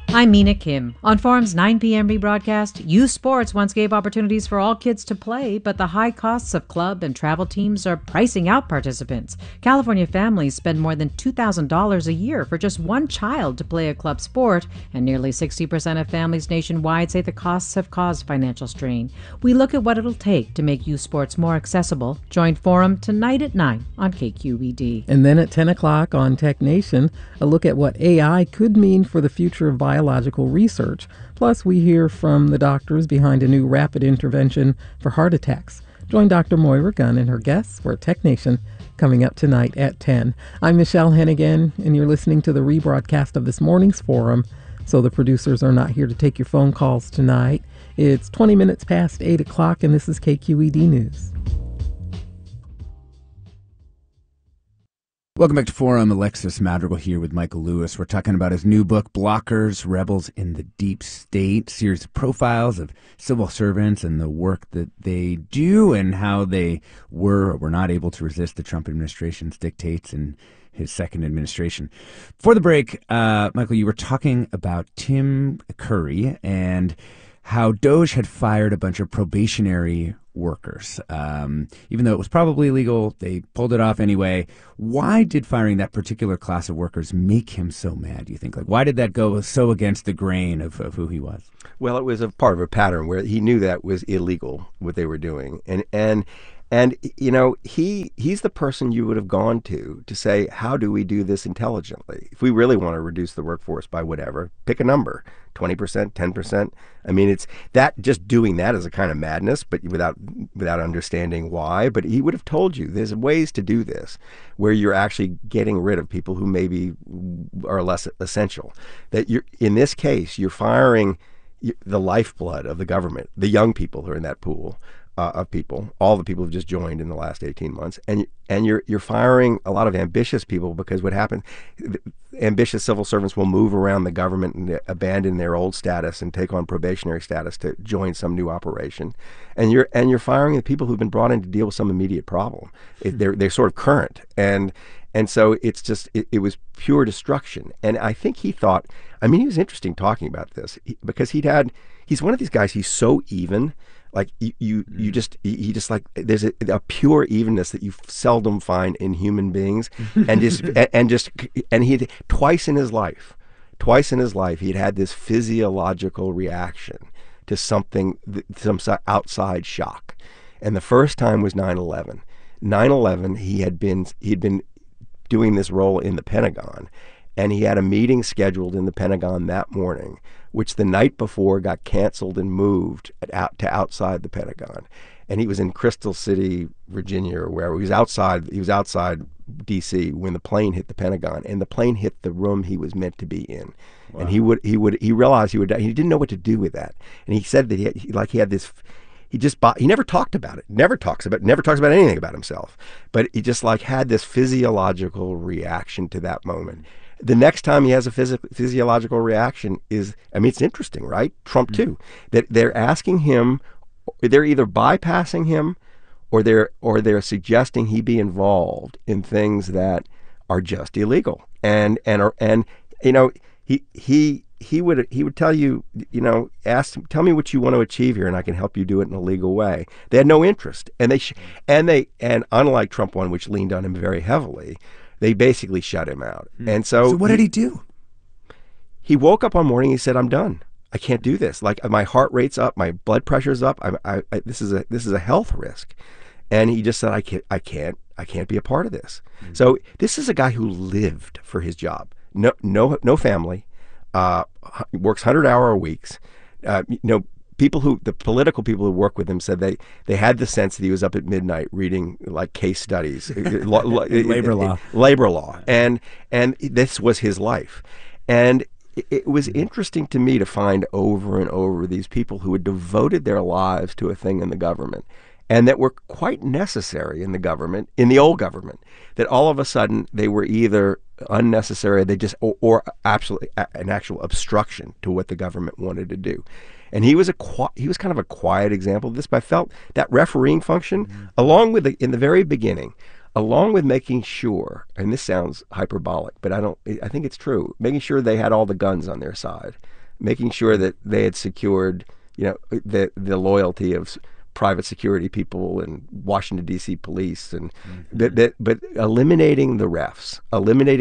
I'm Mina Kim. On Forum's 9 p.m. rebroadcast, youth sports once gave opportunities for all kids to play, but the high costs of club and travel teams are pricing out participants. California families spend more than $2,000 a year for just one child to play a club sport, and nearly 60% of families nationwide say the costs have caused financial strain. We look at what it'll take to make youth sports more accessible. Join Forum tonight at 9 on KQED. And then at 10 o'clock on Tech Nation, a look at what AI could mean for the future of biological research. Plus, we hear from the doctors behind a new rapid intervention for heart attacks. Join Dr. Moira Gunn and her guests for Tech Nation coming up tonight at 10. I'm Michelle Hennigan, and you're listening to the rebroadcast of this morning's Forum. So the producers are not here to take your phone calls tonight. It's 20 minutes past 8 o'clock, and this is KQED News. Welcome back to Forum. Alexis Madrigal here with Michael Lewis. We're talking about his new book, Blockers, Rebels in the Deep State, series of profiles of civil servants and the work that they do and how they were or were not able to resist the Trump administration's dictates in his second administration. Before the break, Michael, you were talking about Tim Curry and how DOJ had fired a bunch of probationary workers. Even though it was probably illegal, they pulled it off anyway. Why did firing that particular class of workers make him so mad, do you think? Like, why did that go so against the grain of who he was? Well, it was a part of a pattern where he knew that was illegal, what they were doing. And you know, he's the person you would have gone to say, how do we do this intelligently? If we really want to reduce the workforce by whatever, pick a number, 20%, 10%. I mean, it's that just doing that is a kind of madness, but without understanding why. But he would have told you there's ways to do this where you're actually getting rid of people who maybe are less essential. That you're, in this case, you're firing the lifeblood of the government, the young people who are in that pool. Of people, all the people who've just joined in the last 18 months, and you're firing a lot of ambitious people, because what happens, ambitious civil servants will move around the government and abandon their old status and take on probationary status to join some new operation, and you're firing the people who've been brought in to deal with some immediate problem. They're sort of current, and so it's just it was pure destruction. And I think he thought, I mean, he was interesting talking about this because he's one of these guys. He's so even. Like he just like there's a pure evenness that you seldom find in human beings, and he twice in his life he'd had this physiological reaction to something, some outside shock, and the first time was 9/11. 9/11, he'd been doing this role in the Pentagon, and he had a meeting scheduled in the Pentagon that morning, which the night before got canceled and moved out to outside the Pentagon. And he was in Crystal City, Virginia, or wherever. He was outside D.C. when the plane hit the Pentagon, and the plane hit the room he was meant to be in. Wow. And he realized he would die. He didn't know what to do with that. And he said that he had this. He never talked about it. Never talks about anything about himself. But he just had this physiological reaction to that moment. The next time he has a physiological reaction is, I mean, it's interesting, right? Trump too. That they're asking him, they're either bypassing him, or they're suggesting he be involved in things that are just illegal. And you know, he would tell you, you know, tell me what you want to achieve here, and I can help you do it in a legal way. They had no interest, and and unlike Trump one, which leaned on him very heavily, they basically shut him out. And so what did he do? He woke up one morning. He said, "I'm done. I can't do this. Like, my heart rate's up, my blood pressure's up. This is a health risk." And he just said, "I can't be a part of this." So this is a guy who lived for his job. No family. Works 100-hour weeks. The political people who work with him said they had the sense that he was up at midnight reading like case studies, labor law, and this was his life. And it was interesting to me to find over and over these people who had devoted their lives to a thing in the government, and that were quite necessary in the government, in the old government, that all of a sudden they were either unnecessary, or absolutely an actual obstruction to what the government wanted to do. And he was kind of a quiet example of this, but I felt that refereeing function, along with in the very beginning, along with making sure, and this sounds hyperbolic, but I think it's true, making sure they had all the guns on their side. making sure that they had secured, the loyalty of private security people and Washington D.C. police, and but eliminating the refs, eliminating